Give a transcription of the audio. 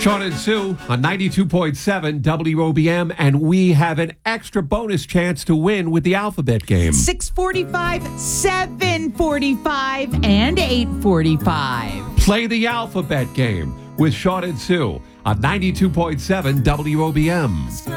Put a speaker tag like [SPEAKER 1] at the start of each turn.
[SPEAKER 1] Sean and Sue on 92.7 WOBM, and we have an extra bonus chance to win with the alphabet game.
[SPEAKER 2] 6:45, 7:45, and 8:45.
[SPEAKER 1] Play the alphabet game with Sean and Sue on 92.7 WOBM.